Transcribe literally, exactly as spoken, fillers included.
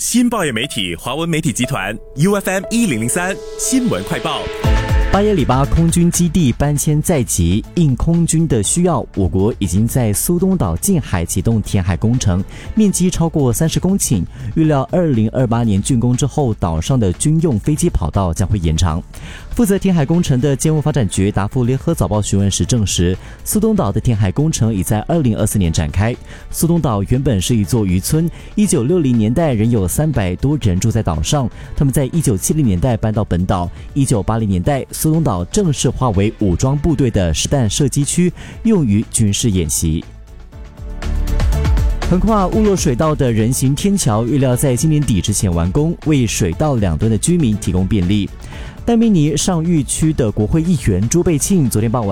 新报业媒体华文媒体集团 U F M 一零零三新闻快报。 巴耶里巴空军基地搬迁在即，应空军的需要，我国已经在苏东岛近海启动填海工程，面积超过三十公顷。预料二零二八年竣工之后，岛上的军用飞机跑道将会延长。负责填海工程的建物发展局答复联合早报询问时证实，苏东岛的填海工程已在二零二四年展开。苏东岛原本是一座渔村，一九六零年代仍有三百多人住在岛上，他们在一九七零年代搬到本岛，一九八零年代苏东岛正式划为武装部队的实弹射击区，用于军事演习。横跨乌洛水道的人行天桥预料在今年底之前完工，为水道两端的居民提供便利。戴密尼上玉区的国会议员朱贝庆昨天傍晚